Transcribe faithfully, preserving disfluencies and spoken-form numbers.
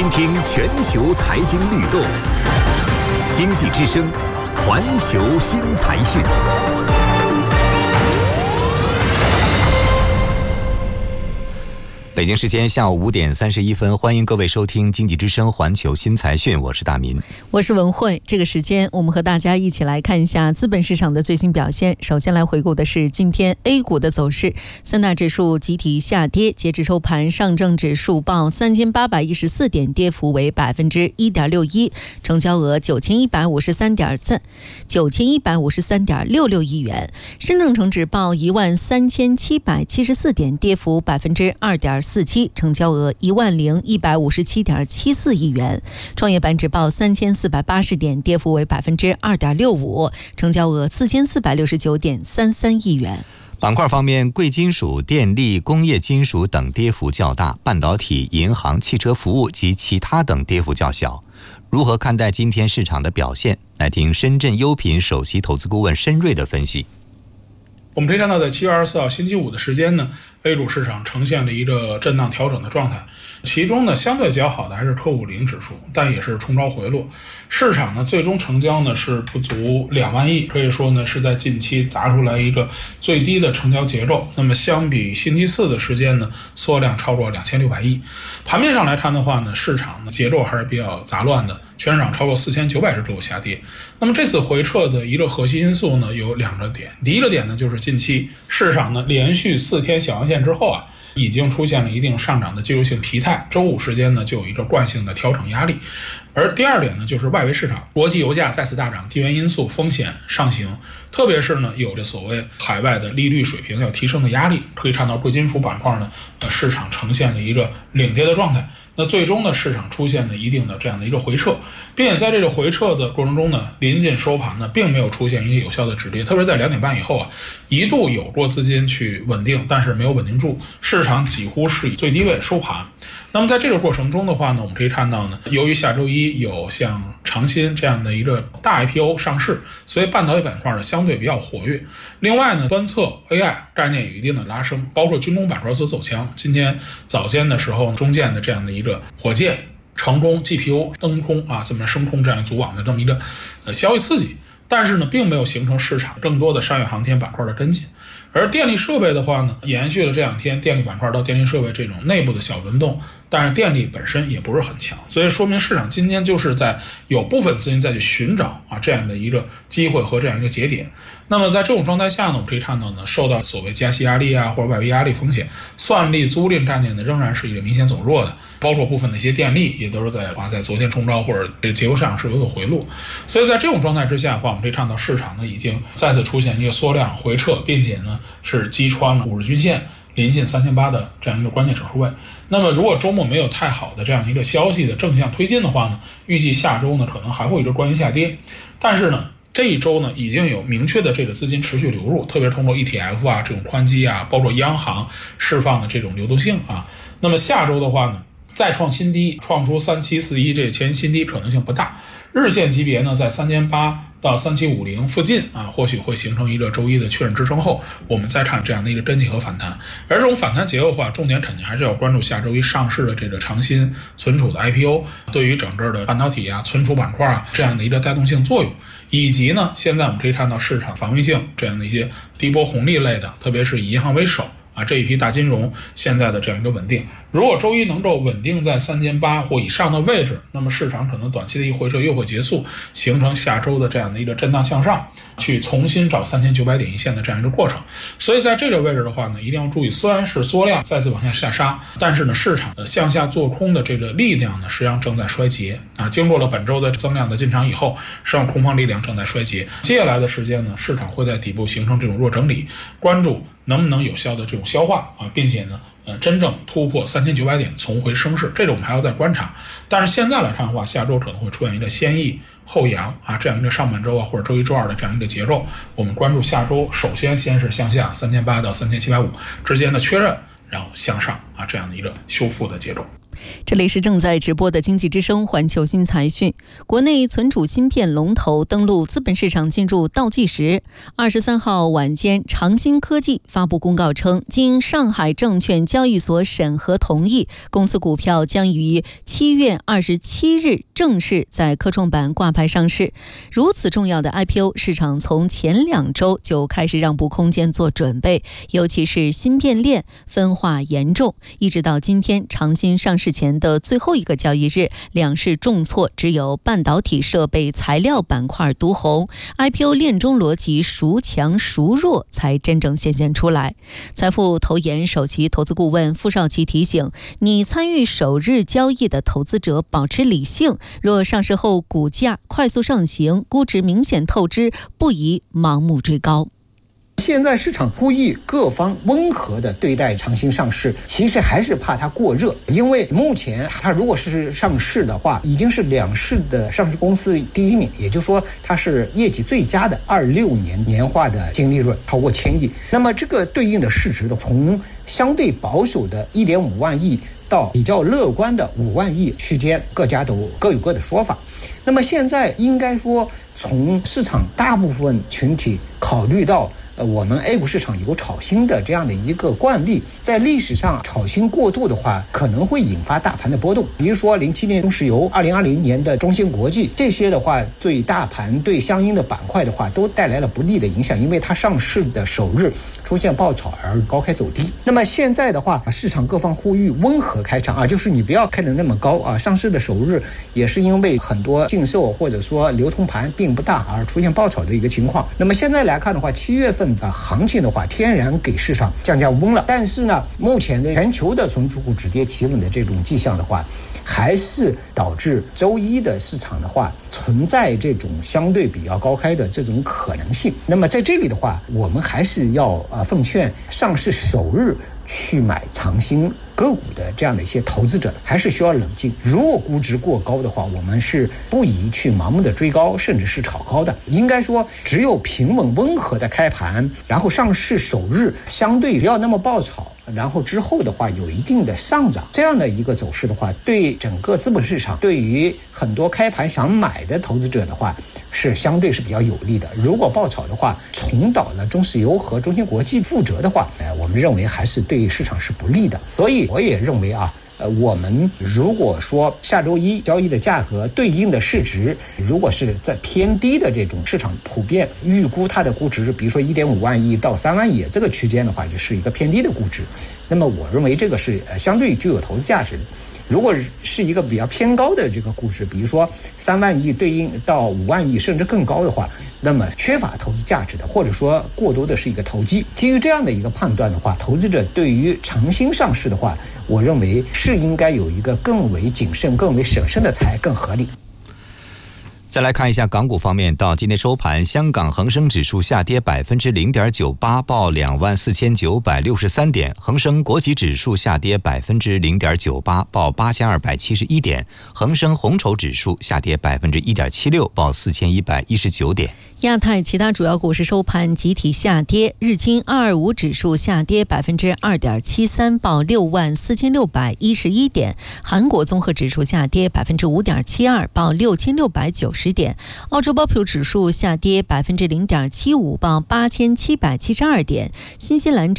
倾听全球财经律动，经济之声，环球新财讯。北京时间下午五点三十一分，欢迎各位收听经济之声环球新财讯，我是大民， 我是文慧。这个时间我们和大家一起来看一下资本市场的最新表现。首先来回顾的是今天 A 股的走势，三大指数集体下跌，截至收盘，上证指数报三千八百一十四点，跌幅为百分之一点六一，成交额九千一百五十三点三九千一百五十三点六六亿元。深证成指报一万三千七百七十四点，跌幅百分之二点四七，成交额一万零一百五十七点七四亿元。创业板指报三千四百八十点，跌幅为百分之二点六五，成交额四千四百六十九点三三亿元。 板块方面，贵金属、电力、工业金属等跌幅较大，半导体、银行、汽车服务及其他等跌幅较小。如何看待今天市场的表现？来听深圳优品首席投资顾问申瑞的分析。 我们可以看到，在七月二十四号星期五的时间呢 ，A 股市场呈现了一个震荡调整的状态。其中呢，相对较好的还是科五零指数，但也是冲高回落。市场呢，最终成交呢是不足两万亿，可以说呢是在近期砸出来一个最低的成交节奏。那么相比星期四的时间呢，缩量超过两千六百亿。盘面上来看的话呢，市场呢节奏还是比较杂乱的，全市场超过四千九百只个股下跌。那么这次回撤的一个核心因素呢有两个点，第一个点呢就是近期市场呢连续四天小阳线之后啊，已经出现了一定上涨的技术性疲态，周五时间呢就有一个惯性的调整压力。而第二点呢，就是外围市场，国际油价再次大涨，地缘因素风险上行，特别是呢有着所谓海外的利率水平要提升的压力，可以看到贵金属板块呢，呃市场呈现了一个领跌的状态。那最终呢，市场出现了一定的这样的一个回撤，并且在这个回撤的过程中呢，临近收盘呢，并没有出现一个有效的止跌，特别在两点半以后啊，一度有过资金去稳定，但是没有稳定住，市场几乎是以最低位收盘。那么在这个过程中的话呢，我们可以看到呢，由于下周一有像长鑫这样的一个大 I P O 上市，所以半导体板块呢相对比较活跃。另外呢，端侧 A I 概念有一定的拉升，包括军工板块所走强。今天早间的时候，中建的这样的一个火箭成功 G P U 登空啊，这么升空这样组网的这么一个呃消息刺激，但是呢，并没有形成市场更多的商业航天板块的跟进。而电力设备的话呢，延续了这两天电力板块到电力设备这种内部的小轮动，但是电力本身也不是很强，所以说明市场今天就是在有部分资金再去寻找啊这样的一个机会和这样一个节点。那么在这种状态下呢，我们可以看到呢，受到所谓加息压力啊或者外围压力风险，算力租赁概念呢仍然是一个明显走弱的，包括部分的一些电力也都是在啊在昨天冲高或者这个结构上是有所回落。所以在这种状态之下的话，我们可以看到市场呢已经再次出现一个缩量回撤，并且呢是击穿了五日均线，临近三千八的这样一个关键指数位。那么如果周末没有太好的这样一个消息的正向推进的话呢，预计下周呢可能还会有一个关于下跌。但是呢，这一周呢已经有明确的这个资金持续流入，特别是通过 E T F 啊这种宽基啊，包括央行释放的这种流动性啊。那么下周的话呢，再创新低，创出三七四一这前新低可能性不大。日线级别呢在三千八到三七五零附近啊，或许会形成一个周一的确认支撑后，我们再看这样的一个跟进和反弹。而这种反弹结构化，重点肯定还是要关注下周一上市的这个长鑫存储的 I P O 对于整个的半导体啊、存储板块啊这样的一个带动性作用，以及呢，现在我们可以看到市场防御性这样的一些低波红利类的，特别是以银行为首。啊，这一批大金融现在的这样一个稳定，如果周一能够稳定在三千八或以上的位置，那么市场可能短期的一个回撤又会结束，形成下周的这样的一个震荡向上，去重新找三千九百点一线的这样一个过程。所以在这个位置的话呢，一定要注意，虽然是缩量再次往下下杀，但是呢，市场的向下做空的这个力量呢，实际上正在衰竭啊。经过了本周的增量的进场以后，实际上空方力量正在衰竭。接下来的时间呢，市场会在底部形成这种弱整理，关注能不能有效的这种消化啊，并且呢，呃，真正突破三千九百点，重回升势，这个我们还要再观察。但是现在来看的话，下周可能会出现一个先抑后扬啊，这样一个上半周啊或者周一周二的这样一个结构。我们关注下周，首先先是向下三千八到三千七百五之间的确认，然后向上啊这样的一个修复的节奏。 这里是正在直播的经济之声环球新财讯。国内存储芯片龙头登陆资本市场进入倒计时。二十三号晚间，长芯科技发布公告称，经上海证券交易所审核同意，公司股票将于七月二十七日正式在科创板挂牌上市。如此重要的 I P O， 市场从前两周就开始让步空间做准备，尤其是芯片链分化严重，一直到今天长芯上市前的最后一个交易日，两市重挫，只有半导体设备材料板块独红， I P O 链中逻辑孰强孰弱才真正显现出来。财富投研首席投资顾问傅少奇提醒，你参与首日交易的投资者保持理性，若上市后股价快速上行，估值明显透支，不宜盲目追高。 现在市场故意各方温和的对待长芯上市，其实还是怕它过热，因为目前它如果是上市的话，已经是两市的上市公司第一名，也就是说它是业绩最佳的二六年年化的净利润超过千亿。那么这个对应的市值的，从相对保守的一点五万亿到比较乐观的五万亿区间，各家都各有各的说法。那么现在应该说，从市场大部分群体考虑到呃，我们 A 股市场有炒芯的这样的一个惯例，在历史上炒芯过度的话，可能会引发大盘的波动。比如说零七年中石油，二零二零年的中芯国际，这些的话对大盘对相应的板块的话都带来了不利的影响，因为它上市的首日出现爆炒而高开走低。那么现在的话，市场各方呼吁温和开场啊，就是你不要开得那么高啊。上市的首日也是因为很多禁售或者说流通盘并不大而出现爆炒的一个情况。那么现在来看的话，七月份的行情的话，天然给市场降降温了。但是呢，目前的全球的存储股止跌企稳的这种迹象的话，还是导致周一的市场的话存在这种相对比较高开的这种可能性。那么在这里的话，我们还是要呃奉劝上市首日去买长芯个股的这样的一些投资者，还是需要冷静。如果估值过高的话，我们是不宜去盲目的追高，甚至是炒高的。应该说，只有平稳温和的开盘，然后上市首日相对不要那么爆炒，然后之后的话有一定的上涨，这样的一个走势的话，对整个资本市场，对于很多开盘想买的投资者的话，是相对是比较有利的。如果爆炒的话，重蹈了中石油和中芯国际覆辙的话，呃，我们认为还是对市场是不利的。所以我也认为啊，呃，我们如果说下周一交易的价格对应的市值，如果是在偏低的这种市场普遍预估它的估值，比如说一点五万亿到三万亿这个区间的话，就是一个偏低的估值。那么我认为这个是呃相对具有投资价值的。如果是一个比较偏高的这个估值，比如说三万亿对应到五万亿甚至更高的话，那么缺乏投资价值的，或者说过多的是一个投机。基于这样的一个判断的话，投资者对于长芯上市的话，我认为是应该有一个更为谨慎、更为审慎的才更合理。 再来看一下港股方面，到今天收盘，香港恒生指数下跌百分之零点九八，报两万四千九百六十三点；恒生国企指数下跌百分之零点九八，报八千二百七十一点；恒生红筹指数下跌百分之一点七六，报四千一百一十九点。 亚太其他主要股市收盘集体下跌，日经二二五指数下跌百分之二点七三，报六万四千六百一十一点；韩国综合指数下跌百分之五点七二，报六千六百九十点；澳洲标普指数下跌百分之零点七五，报八千七百七十二点；新西兰